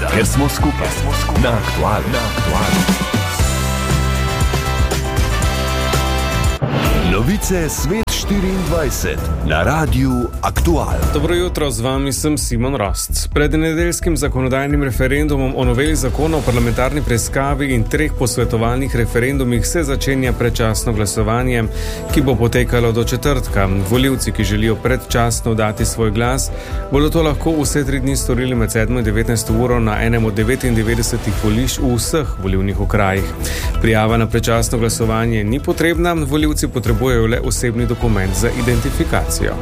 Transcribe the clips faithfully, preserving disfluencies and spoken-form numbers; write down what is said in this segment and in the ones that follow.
Ker smo skupaj, smo skupaj. Na aktualno. Na aktualno. Novice Svet štiriindvajset na Radiu Aktual. Dobro jutro, z vami sem Simon Rost. Pred nedeljskim zakonodajnim referendumom o noveli zakona o parlamentarni preiskavi in treh posvetovalnih referendumih se začenja predčasno glasovanje, ki bo potekalo do četrtka. Volivci, ki želijo predčasno dati svoj glas, bodo to lahko vse tri dni storili med sedmo in devetnajsto uro na enem od devetindevetdesetih volišč v vseh volilnih okrajih. Prijava na predčasno glasovanje ni potrebna, volivci potrebujejo le osebni dokument za identifikacijo.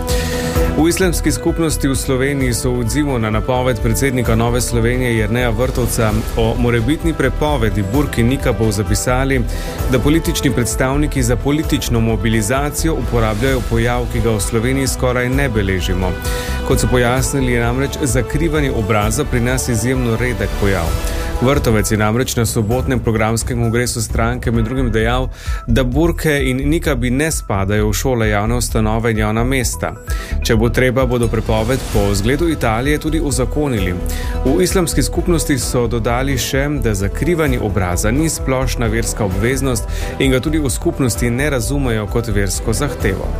V islamski skupnosti v Sloveniji so v odzivu na napoved predsednika Nove Slovenije Jerneja Vrtovca o morebitni prepovedi burki nikabov zapisali, da politični predstavniki za politično mobilizacijo uporabljajo pojav, ki ga v Sloveniji skoraj ne beležimo. Kot so pojasnili, je namreč zakrivanje obraza pri nas izjemno redek pojav. Vrtovec je namreč na sobotnem programskem kongresu stranke med drugim dejal, da burke in nikabi ne spadajo v šole, javne ustanove in javna mesta. Če bo treba, bodo prepoved po zgledu Italije tudi uzakonili. V islamski skupnosti so dodali še, da zakrivanje obraza ni splošna verska obveznost in ga tudi v skupnosti ne razumejo kot versko zahtevo.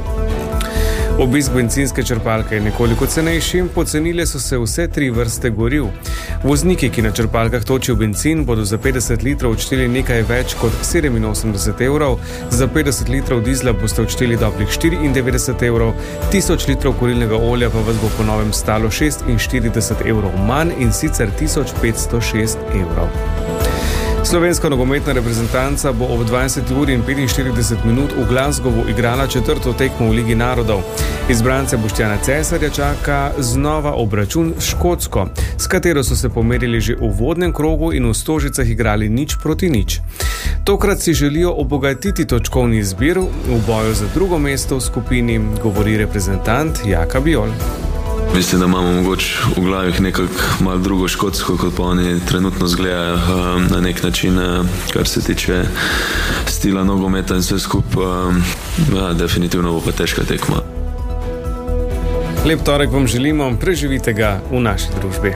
Obisk bencinske črpalke je nekoliko cenejši, pocenile so se vse tri vrste goriv. Vozniki, ki na črpalkah točijo bencin, bodo za petdeset litrov odšteli nekaj več kot sedeminosemdeset evrov, za petdeset litrov dizla boste odšteli dobrih štiriindevetdeset evrov, tisoč litrov kurilnega olja pa vas bo po novem stalo šestinštirideset evrov manj, in sicer tisoč petsto šest evrov. Slovenska nogometna reprezentanca bo ob dvajseti uri in petinštirideset minut v Glasgowu igrala četrto tekmo v Ligi narodov. Izbrance Boštjana Cesarja čaka znova obračun s Škotsko, s katero so se pomerili že v uvodnem krogu in v Stožicah igrali nič proti nič. Tokrat si želijo obogatiti točkovni zbir v boju za drugo mesto v skupini, govori reprezentant Jaka Bijol. Mislim, da imamo mogoče v glavih nekako malo drugo Škotsko, kot pa oni trenutno zgledajo um, na nek način, uh, kar se tiče stila nogometa in vse skupaj. Um, ja, definitivno bo pa težka tekma. Lep torek vam želimo, preživite ga v naši družbi.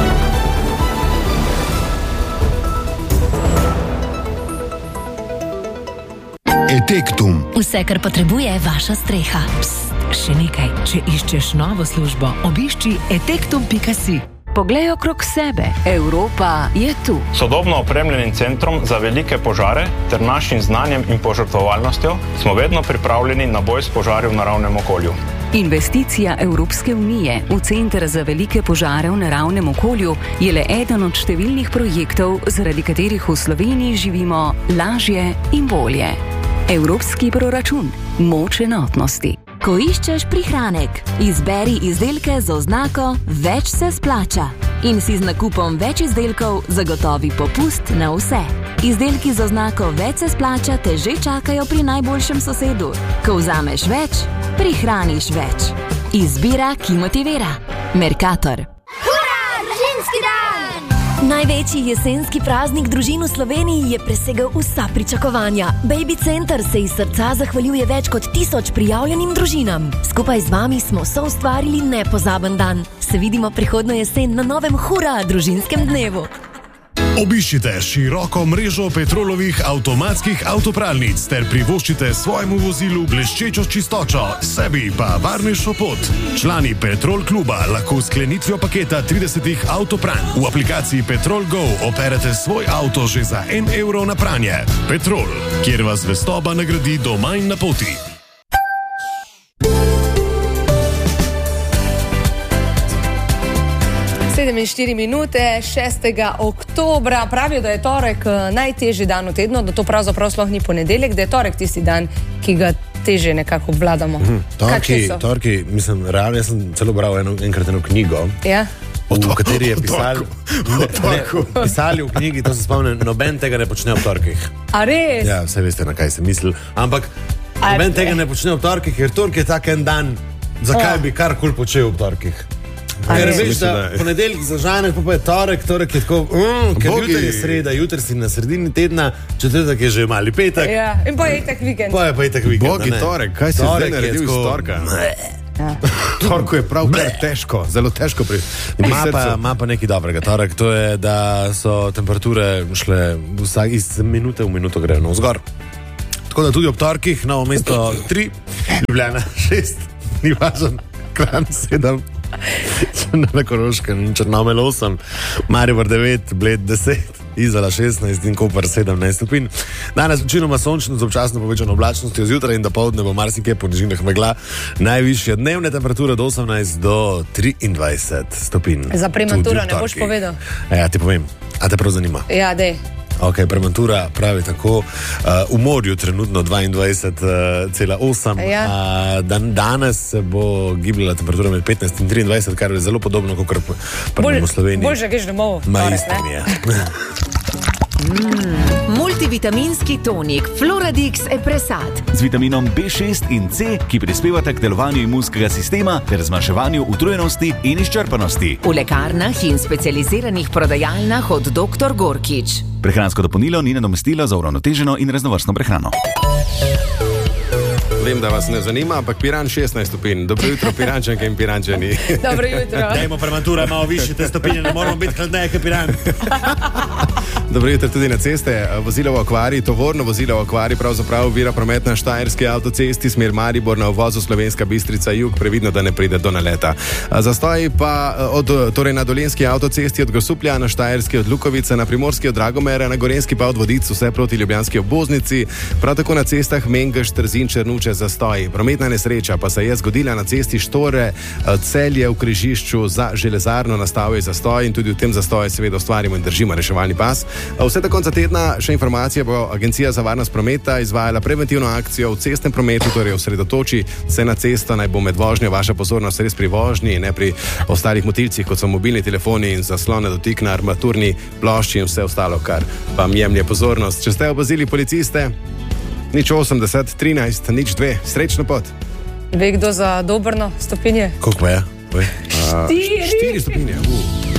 Etektum. Vse, kar potrebuje vaša streha. Psst, še nekaj. Če iščeš novo službo, obišči etektum pika si. Poglej okrog sebe. Evropa je tu. Sodobno opremljenim centrom za velike požare ter našim znanjem in požrtvovalnostjo smo vedno pripravljeni na boj s požari v naravnem okolju. Investicija Evropske unije v Center za velike požare v naravnem okolju je le eden od številnih projektov, zaradi katerih v Sloveniji živimo lažje in bolje. Evropski proračun. Moč enotnosti. Ko iščeš prihranek, izberi izdelke z oznako Več se splača in si z nakupom več izdelkov zagotovi popust na vse. Izdelki z oznako Več se splača te že čakajo pri najboljšem sosedu. Ko vzameš več, prihraniš več. Izbira, ki motivira. Mercator. Hurra! Družinski dan! Največji jesenski praznik družin v Sloveniji je presegel vsa pričakovanja. Baby Center se iz srca zahvaljuje več kot tisoč prijavljenim družinam. Skupaj z vami smo soustvarili nepozaben dan. Se vidimo prihodnjo jesen na novem Hurra družinskem dnevu. Obiščite široko mrežo Petrolovih avtomatskih avtopralnic ter privoščite svojemu vozilu bleščečo čistočo, sebi pa varnejšo pot. Člani Petrol kluba lahko s sklenitvijo paketa tridesetih avtopranj v aplikaciji Petrol Go operete svoj avto že za en evro na pranje. Petrol, kjer vas zvestoba nagradi doma in na poti. sedem in štiri minute, šestega oktobra. Pravijo, da je torek najtežji dan v tednu, da to pravzaprav sploh ni ponedeljek, da je torek tisti dan, ki ga težje nekako obvladamo. Mhm. Torki, torki, mislim, realno, jaz sem celo bral eno, enkrat eno knjigo, ja? v, v kateri je pisali, ne, ne, pisali v knjigi, to se spomnim, noben tega ne počne ob torkih. A res? Ja, vse veste, na kaj sem mislil. Ampak A noben re... tega ne počne ob torkih, ker tork je tak en dan, zakaj bi karkoli počel ob torkih. Ker veš, da ponedeljek zažaneš, pa je torek, torek je tako, mm, ker jutri je sreda, jutri si na sredini tedna, četrtek je že mali petek. Ja, in pa je itak vikend. Pa je pa itak vikend. Bogi torek, kaj si zdaj naredil iz torka? Ja. Torku je prav kar težko, zelo težko pri Ima pa, ima pa nekaj dobrega. Torek, to je, da so temperature šle vsak iz minute v minuto grejo navzgor. Tako da tudi ob torkih, Novo mesto tri, Ljubljana šest, ni važen, Kranj sedem, Črna Koroška in Črnomelj osem, Maribor devet, Bled deset, Izola šestnajst in Koper sedemnajst stopinj. Danes večinoma sončno z občasno povečano oblačnostjo, zjutraj in dopoldne bo marsikje po nižinah megla. Najvišje dnevne temperature od osemnajst do triindvajset stopinj. Za prematuro ne boš povedal? Ja, ti povem. A te prav zanima? Ja, dej. Ok, prematura pravi tako, uh, v morju trenutno dvaindvajset cela osem, Ja. uh, dan, danes se bo gibljala temperatura med petnajst in triindvajset, kar je zelo podobno kot v Sloveniji. Bolj že greš domov. Ma torek, isto ne? mi je. Mm, multivitaminski tonik Floradix Epresat z vitaminom B šest in C, ki prispevata k delovanju imunskega sistema ter zmanjševanju utrujenosti in izčrpanosti. v lekarnah in specializiranih prodajalnah od doktor Gorkič. Prehransko dopolnilo ni nadomestilo za uravnoteženo in raznovrstno prehrano. Vem, da vas ne zanima, ampak Piran šestnajst stopinj. Dobro jutro, Pirančanke in Pirančani. Dobro jutro. Dajmo prematura malo više te stopinje, ne moramo biti hladneje kot Piran. Dobro jutro tudi na ceste. Vozilo v akvariji, tovorno vozilo v akvariji pravzaprav ovira promet na Štajerski avtocesti, smer Maribor na uvozu Slovenska Bistrica jug, previdno, da ne pride do naleta. Zastoj pa od, torej na Dolenjski avtocesti od Grosuplja, na Štajerski od Lukovice, na Primorski od Dragomera, na Gorenjski pa od Vodic, vse proti Ljubljanski obvoznici, prav tako na cestah Mengeš, Trzin, Črnuče, zastoj. Prometna nesreča pa se je zgodila na cesti Štore, Celje v križišču za železarno, nastal je zastoj in tudi v tem zastoju seveda ustvarimo in držimo reševalni pas. Vse do konca tedna še informacije bo Agencija za varnost prometa izvajala preventivno akcijo v cestnem prometu, torej osredotoči se na cesto, naj bo med vožnjo vaša pozornost res pri vožnji, ne pri ostalih motilcih, kot so mobilni telefoni in zaslone dotik na armaturni plošči in vse ostalo, kar vam jemlje pozornost. Če ste opazili policiste, nič osemdeset, trinajst, nič dve, srečno pot. Ve kdo za Dobrno stopinje? Koliko pa je? Štiri. Štiri stopinje. Uh.